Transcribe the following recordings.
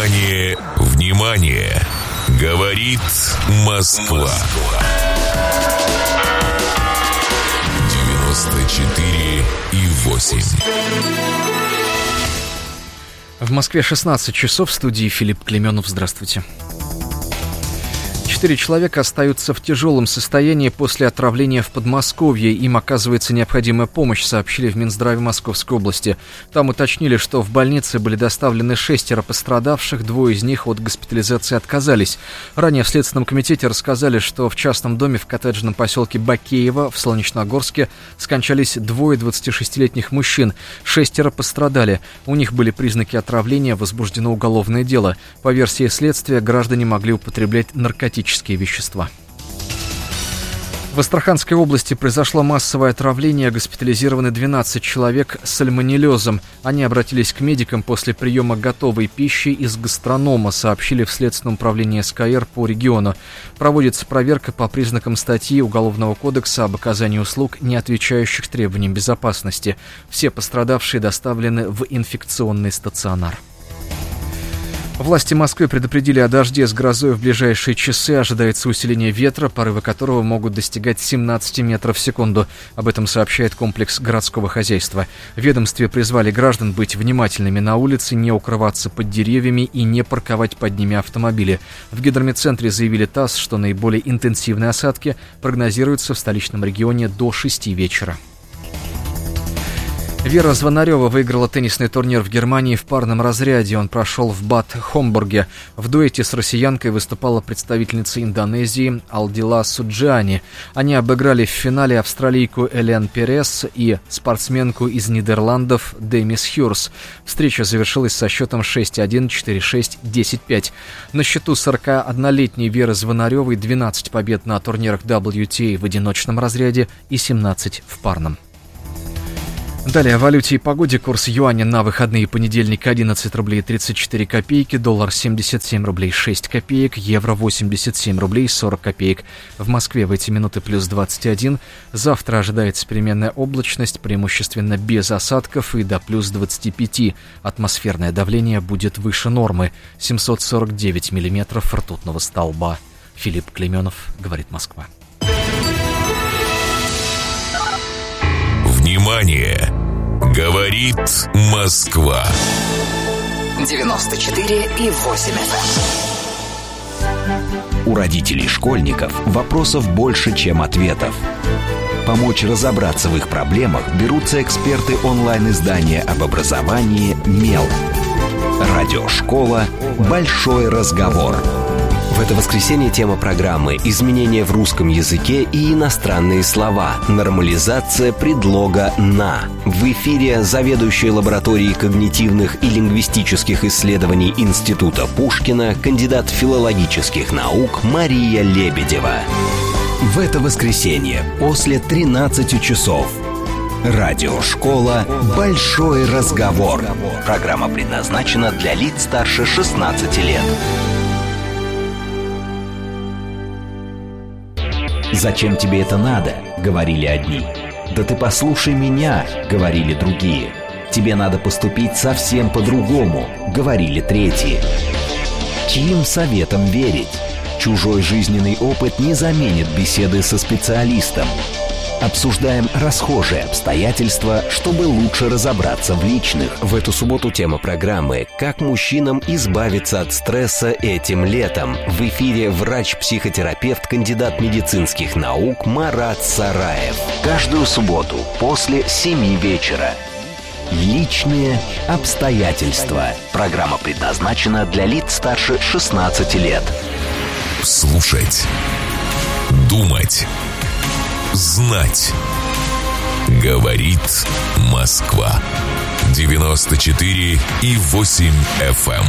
Внимание, внимание! Говорит Москва. 94,8. В Москве 16 часов, в студии Филипп Клеменов. Здравствуйте. 4 человека остаются в тяжелом состоянии после отравления в Подмосковье. Им оказывается необходимая помощь, сообщили в Минздраве Московской области. Там уточнили, что в больнице были доставлены 6 пострадавших, 2 из них от госпитализации отказались. Ранее в Следственном комитете рассказали, что в частном доме в коттеджном поселке Бакеево в Солнечногорске скончались 2 26-летних мужчин. 6 пострадали. У них были признаки отравления, возбуждено уголовное дело. По версии следствия, граждане могли употреблять наркотические вещества. В Астраханской области произошло массовое отравление, госпитализированы 12 человек с сальмонеллезом. Они обратились к медикам после приема готовой пищи из гастронома, сообщили в Следственном управлении СКР по региону. Проводится проверка по признакам статьи Уголовного кодекса об оказании услуг, не отвечающих требованиям безопасности. Все пострадавшие доставлены в инфекционный стационар. Власти Москвы предупредили о дожде с грозой в ближайшие часы. Ожидается усиление ветра, порывы которого могут достигать 17 метров в секунду. Об этом сообщает комплекс городского хозяйства. В ведомстве призвали граждан быть внимательными на улице, не укрываться под деревьями и не парковать под ними автомобили. В гидрометцентре заявили ТАСС, что наиболее интенсивные осадки прогнозируются в столичном регионе до 6 вечера. Вера Звонарева выиграла теннисный турнир в Германии в парном разряде. Он прошел в Бад Хомбурге. В дуэте с россиянкой выступала представительница Индонезии Алдила Суджиани. Они обыграли в финале австралийку Элен Перес и спортсменку из Нидерландов Демис Хюрс. Встреча завершилась со счетом 6-1, 4-6, 10-5. На счету 41-летней Веры Звонаревой 12 побед на турнирах WTA в одиночном разряде и 17 в парном. Далее о валюте и погоде. Курс юаня на выходные: понедельник 11 рублей 34 копейки, доллар 77 рублей 6 копеек, евро 87 рублей 40 копеек. В Москве в эти минуты плюс 21. Завтра ожидается переменная облачность, преимущественно без осадков, и до плюс 25. Атмосферное давление будет выше нормы. 749 миллиметров ртутного столба. Филипп Клеменов, говорит Москва. Внимание! Говорит Москва. 94,8 FM. У родителей школьников вопросов больше, чем ответов. Помочь разобраться в их проблемах берутся эксперты онлайн-издания об образовании «Мел». Радиошкола «Большой разговор». В это воскресенье тема программы «Изменения в русском языке и иностранные слова. Нормализация предлога «на». В эфире заведующая лабораторией когнитивных и лингвистических исследований Института Пушкина, кандидат филологических наук Мария Лебедева. В это воскресенье после 13 часов. Радиошкола «Большой разговор». Программа предназначена для лиц старше 16 лет. «Зачем тебе это надо?» — говорили одни. «Да ты послушай меня!» — говорили другие. «Тебе надо поступить совсем по-другому!» — говорили третьи. Чьим советам верить? Чужой жизненный опыт не заменит беседы со специалистом. Обсуждаем расхожие обстоятельства, чтобы лучше разобраться в личных. В эту субботу тема программы «Как мужчинам избавиться от стресса этим летом». В эфире врач-психотерапевт, кандидат медицинских наук Марат Сараев. Каждую субботу после 7 вечера. Личные обстоятельства. Программа предназначена для лиц старше 16 лет. Слушать. Думать. Знать. Говорит Москва. 94,8 FM.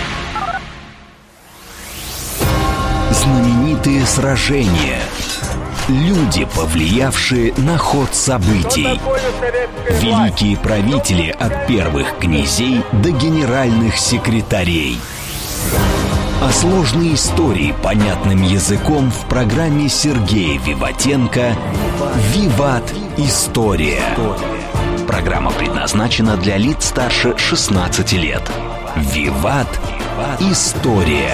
Знаменитые сражения. Люди, повлиявшие на ход событий. Великие правители от первых князей до генеральных секретарей. О сложной истории понятным языком в программе Сергея Виватенко «Виват. История». Программа предназначена для лиц старше 16 лет. «Виват. История.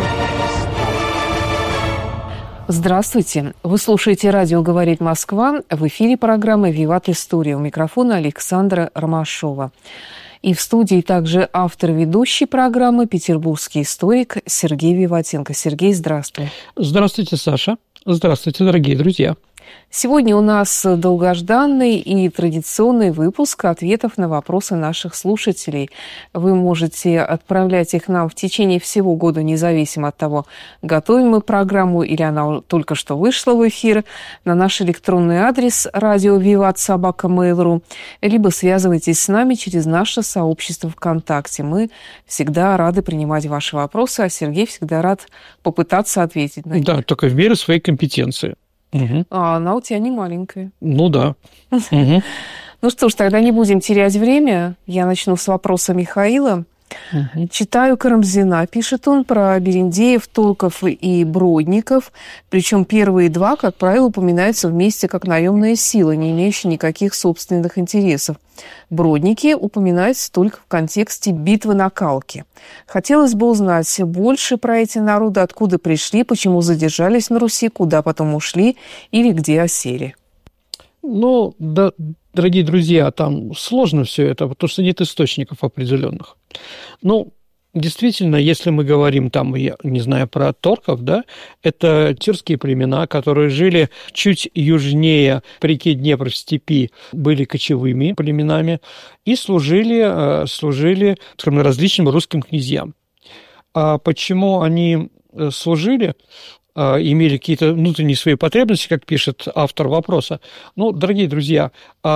Здравствуйте. Вы слушаете «Радио говорит Москва». В эфире программы «Виват История». У микрофона Александра Ромашова. И в студии также автор ведущей программы, петербургский историк Сергей Виватенко. Сергей, здравствуй. Здравствуйте, Саша. Здравствуйте, дорогие друзья. Сегодня у нас долгожданный и традиционный выпуск ответов на вопросы наших слушателей. Вы можете отправлять их нам в течение всего года, независимо от того, готовим мы программу или она только что вышла в эфир, на наш электронный адрес radio@vivat@mail.ru, либо связывайтесь с нами через наше сообщество ВКонтакте. Мы всегда рады принимать ваши вопросы, а Сергей всегда рад попытаться ответить на них. Да, только в меру своей компетенции. Угу. А она у тебя не маленькая. Ну да. Угу. Ну что ж, тогда не будем терять время. Я начну с вопроса Михаила. Угу. Читаю Карамзина. Пишет он про Берендеев, Толков и Бродников. Причем первые два, как правило, упоминаются вместе как наемные силы, не имеющие никаких собственных интересов. Бродники упоминаются только в контексте битвы на Калке. Хотелось бы узнать больше про эти народы, откуда пришли, почему задержались на Руси, куда потом ушли или где осели. Ну, да, дорогие друзья, там сложно все это, потому что нет источников определенных. Ну, действительно, если мы говорим там, я не знаю, про торков, да, это тюркские племена, которые жили чуть южнее по реке Днепр в степи, были кочевыми племенами и служили, скажем, различным русским князьям. А почему они служили? Имели какие-то внутренние свои потребности, как пишет автор вопроса. Ну, дорогие друзья,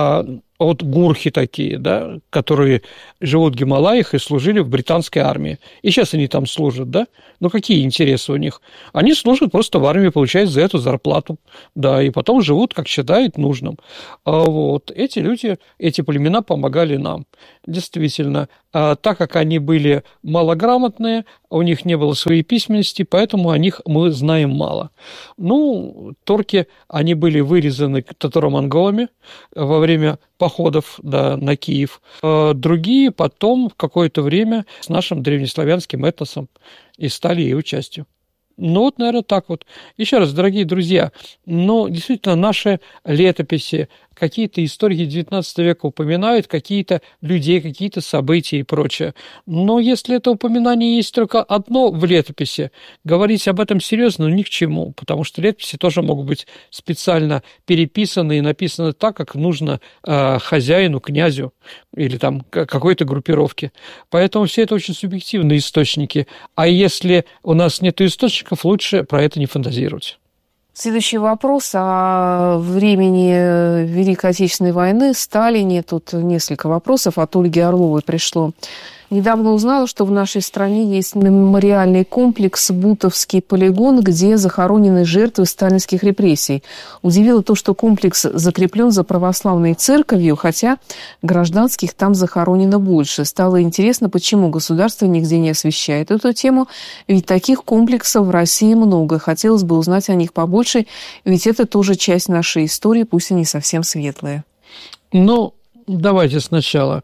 вот гурхи такие, да, которые живут в Гималаях и служили в британской армии. И сейчас они там служат, да? Ну, какие интересы у них? Они служат просто в армии, получают за эту зарплату, да, и потом живут, как считают нужным. Вот. Эти люди, эти племена помогали нам. Действительно, так как они были малограмотные, у них не было своей письменности, поэтому о них мы знаем мало. Ну, торки, они были вырезаны татаро-монголами во время походов, да, на Киев. Другие потом в какое-то время с нашим древнеславянским этносом и стали его частью. Ну, вот, наверное, так вот. Еще раз, дорогие друзья, ну, действительно, наши летописи, какие-то историки XIX века упоминают какие-то людей, какие-то события и прочее. Но если это упоминание есть только одно в летописи, говорить об этом серьезно, ну, ни к чему, потому что летописи тоже могут быть специально переписаны и написаны так, как нужно хозяину, князю или там какой-то группировке. Поэтому все это очень субъективные источники. А если у нас нет источников, лучше про это не фантазировать. Следующий вопрос о времени Великой Отечественной войны, Сталине. Тут несколько вопросов от Ольги Орловой пришло. Недавно узнала, что в нашей стране есть мемориальный комплекс «Бутовский полигон», где захоронены жертвы сталинских репрессий. Удивило то, что комплекс закреплен за православной церковью, хотя гражданских там захоронено больше. Стало интересно, почему государство нигде не освещает эту тему, ведь таких комплексов в России много. Хотелось бы узнать о них побольше, ведь это тоже часть нашей истории, пусть и не совсем светлая. Ну, давайте сначала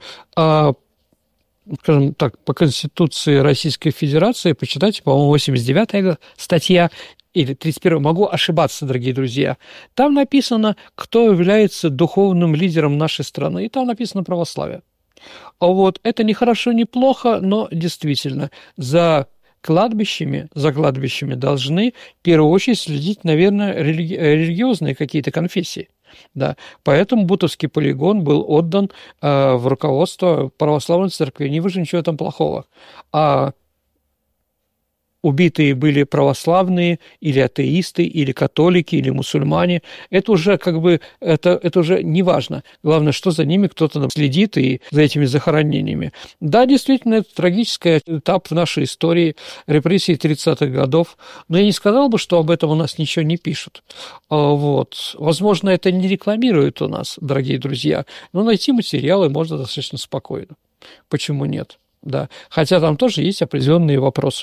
скажем так, по Конституции Российской Федерации, почитайте, по-моему, 89-я статья или 31-я, могу ошибаться, дорогие друзья. Там написано, кто является духовным лидером нашей страны, и там написано православие. Вот, это не хорошо, не плохо, но действительно, за кладбищами должны в первую очередь следить, наверное, религиозные какие-то конфессии. Да, поэтому Бутовский полигон был отдан в руководство православной церкви. Не вижу ничего там плохого. А убитые были православные, или атеисты, или католики, или мусульмане. Это уже как бы, это уже не важно. Главное, что за ними кто-то следит и за этими захоронениями. Да, действительно, это трагический этап в нашей истории, репрессии 30-х годов. Но я не сказал бы, что об этом у нас ничего не пишут. Вот. Возможно, это не рекламируют у нас, дорогие друзья, но найти материалы можно достаточно спокойно. Почему нет? Да. Хотя там тоже есть определенные вопросы.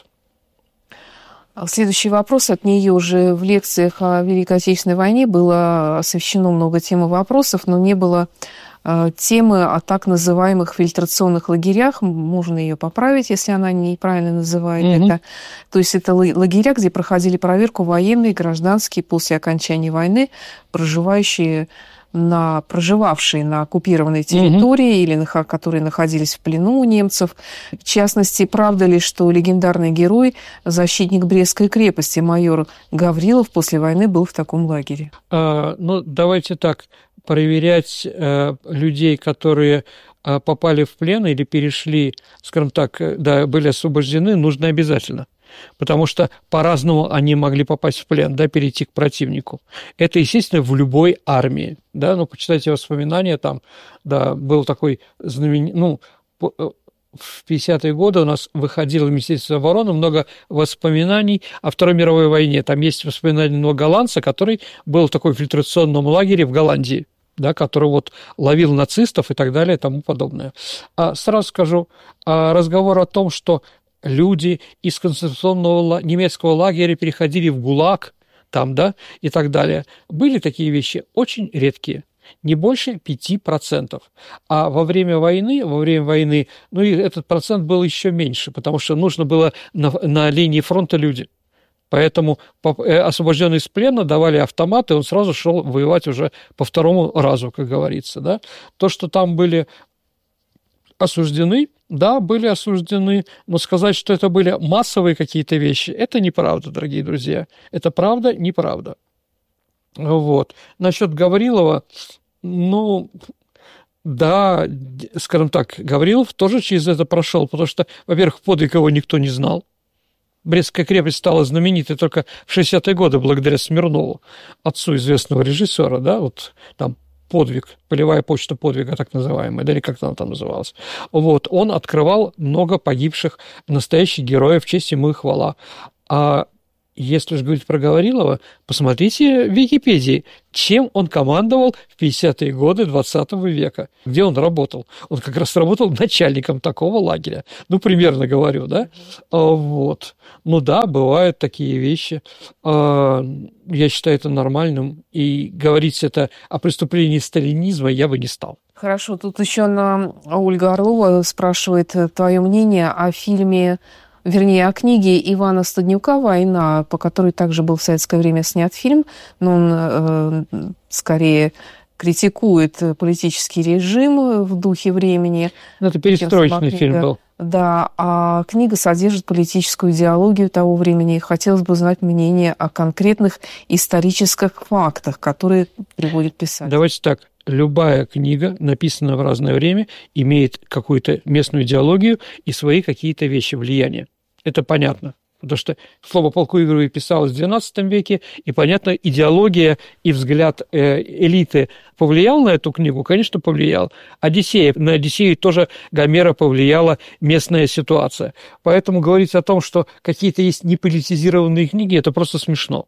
Следующий вопрос от нее уже в лекциях о Великой Отечественной войне было освещено много тем и вопросов, но не было темы о так называемых фильтрационных лагерях. Можно ее поправить, если она неправильно называет это. То есть это лагеря, где проходили проверку военные, гражданские после окончания войны, проживавшие на оккупированной территории или которые находились в плену у немцев. В частности, правда ли, что легендарный герой, защитник Брестской крепости, майор Гаврилов, после войны был в таком лагере? Давайте так, проверять людей, которые попали в плен или перешли, скажем так, были освобождены, нужно обязательно. Потому что по-разному они могли попасть в плен, перейти к противнику. Это, естественно, в любой армии. Почитайте воспоминания, там, был такой знаменитый, в 50-е годы у нас выходило в Министерство обороны много воспоминаний о Второй мировой войне. Там есть воспоминания одного голландца, который был в такой фильтрационном лагере в Голландии, который ловил нацистов и так далее и тому подобное. Сразу скажу, разговор о том, что люди из концентрационного немецкого лагеря переходили в ГУЛАГ, и так далее. Были такие вещи очень редкие, не больше 5%. А во время войны, и этот процент был еще меньше, потому что нужно было на линии фронта люди. Поэтому освобожденный из плена давали автоматы, он сразу шел воевать уже по второму разу, как говорится. То, что там были осуждены, были осуждены, но сказать, что это были массовые какие-то вещи, это неправда, дорогие друзья. Это правда, неправда. Насчет Гаврилова, скажем так, Гаврилов тоже через это прошел, потому что, во-первых, подвиг его никто не знал. Брестская крепость стала знаменитой только в 60-е годы благодаря Смирнову, отцу известного режиссера, там подвиг, полевая почта подвига, так называемая, или как она там называлась. Он открывал много погибших настоящих героев, честь ему и хвала. А если же говорить про Гаврилова, посмотрите в Википедии, чем он командовал в 50-е годы 20 века, где он работал. Он как раз работал начальником такого лагеря. Примерно говорю, бывают такие вещи. Я считаю это нормальным. И говорить это о преступлении сталинизма я бы не стал. Хорошо, тут еще Ольга Орлова спрашивает твое мнение о фильме, о книге Ивана Стаднюка «Война», по которой также был в советское время снят фильм, но он скорее критикует политический режим в духе времени. Это перестроечный фильм был. Да, а книга содержит политическую идеологию того времени. Хотелось бы узнать мнение о конкретных исторических фактах, которые приводит писатель. Давайте так. Любая книга, написанная в разное время, имеет какую-то местную идеологию и свои какие-то вещи, влияния. Это понятно. Потому что слово «полку Игоревой» писалось в XII веке, и, понятно, идеология и взгляд элиты повлиял на эту книгу? Конечно, повлиял. На «Одиссею» тоже Гомера повлияла местная ситуация. Поэтому говорить о том, что какие-то есть неполитизированные книги, это просто смешно.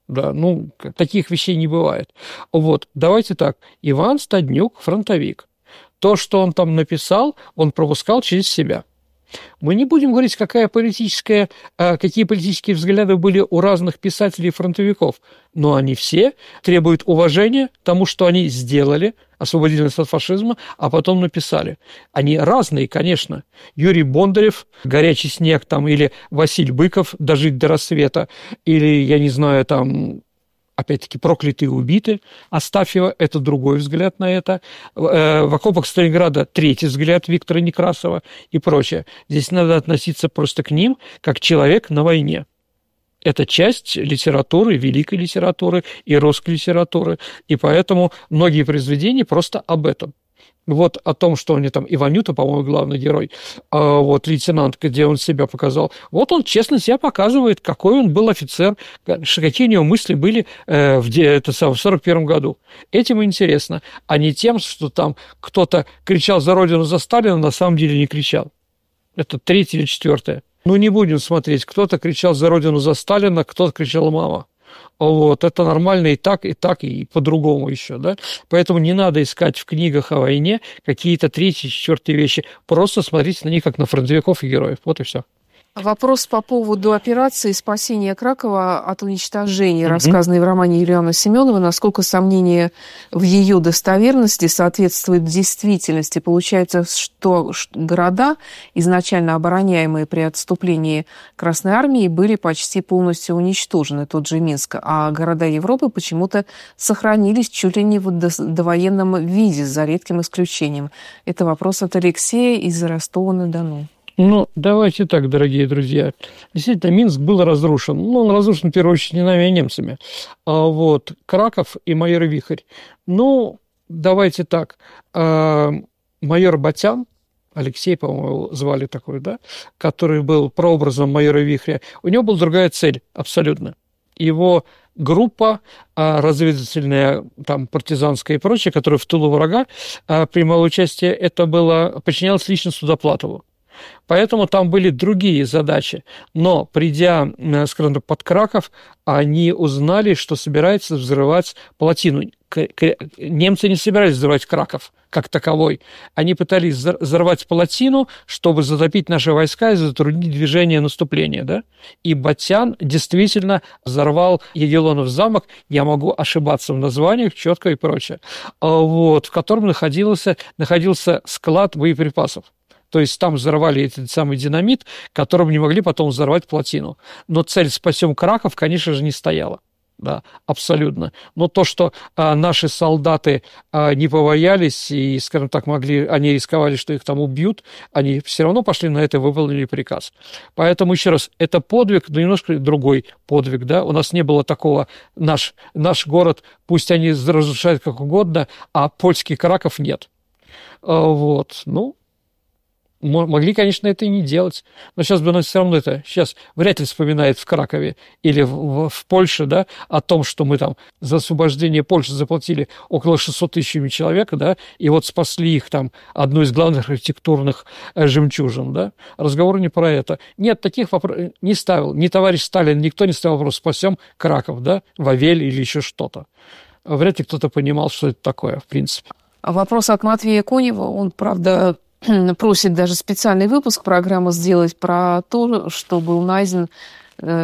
Таких вещей не бывает. Давайте так. Иван Стаднюк – фронтовик. То, что он там написал, он пропускал через себя. Мы не будем говорить, какие политические взгляды были у разных писателей и фронтовиков, но они все требуют уважения тому, что они сделали, освободили нас от фашизма, а потом написали. Они разные, конечно. Юрий Бондарев, «Горячий снег», или Василий Быков, «Дожить до рассвета», или, я не знаю, опять-таки, «Проклятые и убиты» Астафьева, это другой взгляд на это. В окопах Сталинграда третий взгляд Виктора Некрасова и прочее. Здесь надо относиться просто к ним, как человек на войне. Это часть литературы, великой литературы и русской литературы, и поэтому многие произведения просто об этом. О том, что они там, Иванюта, по-моему, главный герой, лейтенант, где он себя показал. Он честно себя показывает, какой он был офицер, какие у него мысли были в 1941 году. Этим интересно, а не тем, что там кто-то кричал за Родину, за Сталина, на самом деле не кричал. Это третье или четвертое. Не будем смотреть, кто-то кричал за Родину, за Сталина, кто-то кричал «мама». Это нормально и так, и по-другому еще, Поэтому не надо искать в книгах о войне какие-то третьи, четвертые вещи. Просто смотрите на них, как на фронтовиков и героев. И все. Вопрос по поводу операции спасения Кракова от уничтожения, рассказанной в романе Юлианы Семеновой. Насколько сомнение в ее достоверности соответствует действительности? Получается, что города, изначально обороняемые при отступлении Красной Армии, были почти полностью уничтожены, тот же Минск, а города Европы почему-то сохранились чуть ли не в довоенном виде, за редким исключением. Это вопрос от Алексея из Ростова-на-Дону. Ну, давайте так, дорогие друзья. Действительно, Минск был разрушен. Ну, он разрушен, в первую очередь, не нами, а немцами. Вот. Краков и майор Вихрь. Ну, давайте так. Майор Батян, Алексей, по-моему, звали такой, да, который был прообразом майора Вихря, у него была другая цель абсолютно. Его группа разведывательная, там, партизанская и прочее, которая в тылу врага принимала участие, это было, подчинялось лично Судоплатову. Поэтому там были другие задачи. Но, придя, скажем так, под Краков, они узнали, что собирается взрывать плотину. Немцы не собирались взрывать Краков как таковой. Они пытались взорвать плотину, чтобы затопить наши войска и затруднить движение наступления. Да? И Батян действительно взорвал Егелонов замок, я могу ошибаться в названиях, четко и прочее, вот, в котором находился склад боеприпасов. То есть там взорвали этот самый динамит, которым не могли потом взорвать плотину. Но цель «спасем Краков», конечно же, не стояла. Да, абсолютно. Но то, что наши солдаты не побоялись и, скажем так, они рисковали, что их там убьют, они все равно пошли на это и выполнили приказ. Поэтому, еще раз, это подвиг, но немножко другой подвиг. Да? У нас не было такого, наш город, пусть они разрушают как угодно, а польский Краков нет. Вот, ну... Могли, конечно, это и не делать, но сейчас бы нас все равно сейчас вряд ли вспоминает в Кракове или в Польше, да, о том, что мы там за освобождение Польши заплатили около 600 тысяч человек, да, и вот спасли их там, одну из главных архитектурных жемчужин, да. Разговор не про это. Нет, таких вопросов не ставил, ни товарищ Сталин, никто не ставил вопрос, спасем Краков, да, Вавель или еще что-то. Вряд ли кто-то понимал, что это такое, в принципе. Вопрос от Матвея Конева, он, правда, просит даже специальный выпуск программы сделать про то, что был найден